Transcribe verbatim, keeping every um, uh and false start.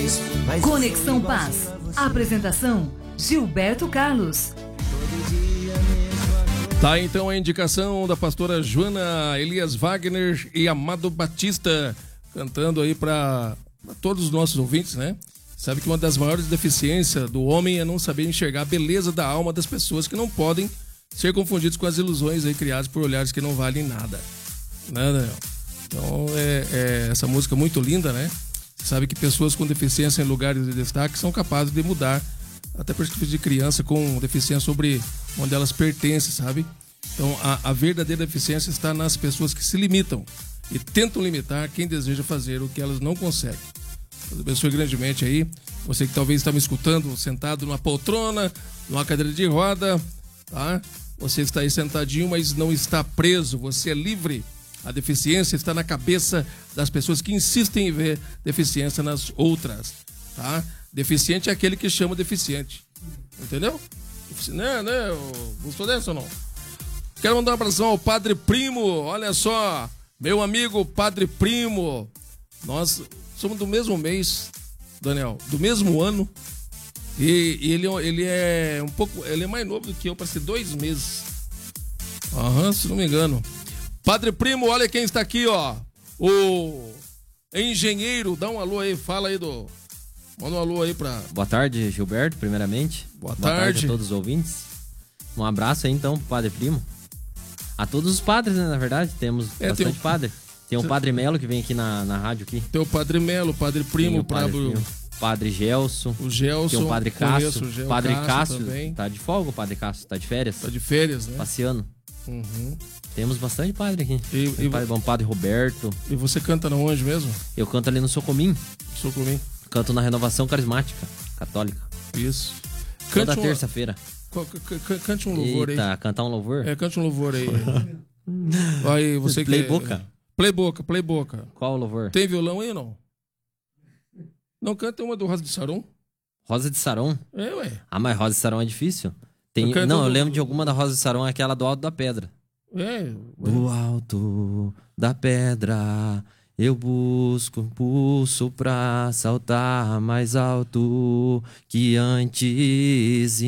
Conexão Paz. Apresentação: Gilberto Carlos. Tá, então a indicação da pastora Joana Elias Wagner e Amado Batista, cantando aí para todos os nossos ouvintes, né? Sabe que uma das maiores deficiências do homem é não saber enxergar a beleza da alma das pessoas, que não podem ser confundidos com as ilusões aí criadas por olhares que não valem nada. Né, Daniel? Então, é, é essa música muito linda, né? Você sabe que pessoas com deficiência em lugares de destaque são capazes de mudar até perspectiva de criança com deficiência sobre onde elas pertencem, sabe? Então, a, a verdadeira deficiência está nas pessoas que se limitam e tentam limitar quem deseja fazer o que elas não conseguem. Deus abençoe grandemente aí. Você que talvez está me escutando sentado numa poltrona, numa cadeira de roda, tá? Você está aí sentadinho, mas não está preso. Você é livre. A deficiência está na cabeça das pessoas que insistem em ver deficiência nas outras, tá? Deficiente é aquele que chama deficiente. Entendeu? Né, né? Gostou dessa ou não? Quero mandar um abração ao Padre Primo. Olha só, meu amigo Padre Primo. Nós somos do mesmo mês, Daniel, do mesmo ano. E, e ele, ele é um pouco. Ele é mais novo do que eu, parece dois meses. Aham, uhum, se não me engano. Padre Primo, olha quem está aqui, ó. O engenheiro. Dá um alô aí, fala aí do. Manda um alô aí pra. Boa tarde, Gilberto, primeiramente. Boa, Boa tarde. tarde a todos os ouvintes. Um abraço aí então pro Padre Primo. A todos os padres, né, na verdade. Temos é, bastante tem um... padre. Tem o Padre Melo que vem aqui na, na rádio aqui. Tem o Padre Melo, o Padre Primo, o Padre, Primo. Padre Gelson. O Gelson. Tem o Padre Cássio. O Padre Cássio, Cássio também. Tá de folga o Padre Cássio, tá de férias. Tá de férias, né? Passeando. Uhum. Temos bastante padre aqui. E, e padre bom, Padre Roberto. E você canta não onde mesmo? Eu canto ali no Socomim. Socomim. Canto na Renovação Carismática Católica. Isso. Toda uma... terça-feira. Cante um louvor Eita, aí. Cantar um louvor? É, cante um louvor aí. Aí, você Play que... boca. Play boca, play boca. Qual o louvor? Tem violão aí ou não? Não, canta uma do Rosa de Saron. Rosa de Saron? É, ué. Ah, mas Rosa de Saron é difícil. Tem... Eu não, eu lembro de alguma da Rosa de Saron, aquela do Alto da Pedra. É. Ué. Do alto da pedra eu busco impulso pra saltar mais alto que antes.